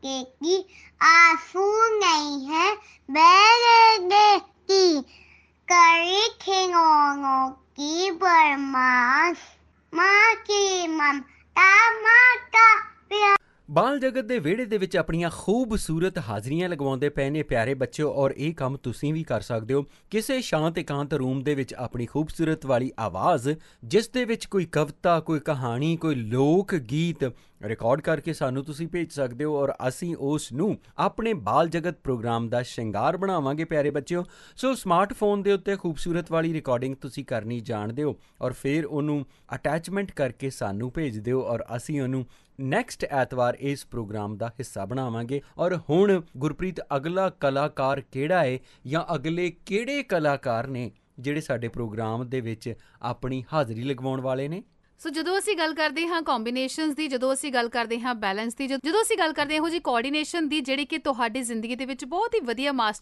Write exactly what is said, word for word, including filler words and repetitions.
कि आंसू नहीं है मेरे की करी खिलौनों की बरमाश माँ की ममता माँ का प्यार। ਬਾਲ ਜਗਤ ਦੇ ਵਿਹੜੇ ਦੇ ਵਿੱਚ ਆਪਣੀਆਂ ਖੂਬਸੂਰਤ ਹਾਜ਼ਰੀਆਂ ਲਗਵਾਉਂਦੇ ਪਏ ਨੇ ਪਿਆਰੇ ਬੱਚਿਓ, ਔਰ ਇਹ ਕੰਮ ਤੁਸੀਂ ਵੀ ਕਰ ਸਕਦੇ ਹੋ। ਕਿਸੇ ਸ਼ਾਂਤ ਇਕਾਂਤ ਰੂਮ ਦੇ ਵਿੱਚ ਆਪਣੀ ਖੂਬਸੂਰਤ ਵਾਲੀ ਆਵਾਜ਼, ਜਿਸ ਦੇ ਵਿੱਚ ਕੋਈ ਕਵਿਤਾ, ਕੋਈ ਕਹਾਣੀ, ਕੋਈ ਲੋਕ ਗੀਤ ਰਿਕਾਰਡ ਕਰਕੇ ਸਾਨੂੰ ਤੁਸੀਂ ਭੇਜ ਸਕਦੇ ਹੋ, ਔਰ ਅਸੀਂ ਉਸ ਨੂੰ ਆਪਣੇ ਬਾਲ ਜਗਤ ਪ੍ਰੋਗਰਾਮ ਦਾ ਸ਼ਿੰਗਾਰ ਬਣਾਵਾਂਗੇ ਪਿਆਰੇ ਬੱਚਿਓ। ਸੋ ਸਮਾਰਟਫੋਨ ਦੇ ਉੱਤੇ ਖੂਬਸੂਰਤ ਵਾਲੀ ਰਿਕਾਰਡਿੰਗ ਤੁਸੀਂ ਕਰਨੀ ਜਾਣਦੇ ਹੋ, ਔਰ ਫਿਰ ਉਹਨੂੰ ਅਟੈਚਮੈਂਟ ਕਰਕੇ ਸਾਨੂੰ ਭੇਜ ਦਿਓ, ਔਰ ਅਸੀਂ ਉਹਨੂੰ ਨੈਕਸਟ ਐਤਵਾਰ ਇਸ ਪ੍ਰੋਗਰਾਮ ਦਾ ਹਿੱਸਾ ਬਣਾਵਾਂਗੇ। ਔਰ ਹੁਣ ਗੁਰਪ੍ਰੀਤ, ਅਗਲਾ ਕਲਾਕਾਰ ਕਿਹੜਾ ਹੈ ਜਾਂ ਅਗਲੇ ਕਿਹੜੇ ਕਲਾਕਾਰ ਨੇ ਜਿਹੜੇ ਸਾਡੇ ਪ੍ਰੋਗਰਾਮ ਦੇ ਵਿੱਚ ਆਪਣੀ ਹਾਜ਼ਰੀ ਲਗਵਾਉਣ ਵਾਲੇ ਨੇ? ਸੋ ਜਦੋਂ ਅਸੀਂ ਗੱਲ ਕਰਦੇ ਹਾਂ ਕੰਬੀਨੇਸ਼ਨਸ ਦੀ, ਜਦੋਂ ਅਸੀਂ ਗੱਲ ਕਰਦੇ ਹਾਂ ਬੈਲੈਂਸ ਦੀ, ਜਦੋਂ ਅਸੀਂ ਗੱਲ ਕਰਦੇ ਹਾਂ ਇਹੋ ਜਿਹੀ ਕੋਆਰਡੀਨੇਸ਼ਨ ਦੀ ਜਿਹੜੀ ਕਿ ਤੁਹਾਡੀ ਜ਼ਿੰਦਗੀ ਦੇ ਵਿੱਚ ਬਹੁਤ ਹੀ ਵਧੀਆ ਮਾਸਟਰ